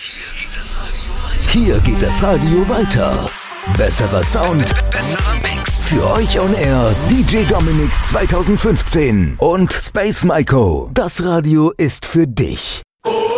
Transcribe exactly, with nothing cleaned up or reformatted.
Hier geht das Radio weiter. Besserer Sound, besserer Mix. Für euch on Air D J Dominik zwanzig fünfzehn und Space Maiko. Das Radio ist für dich.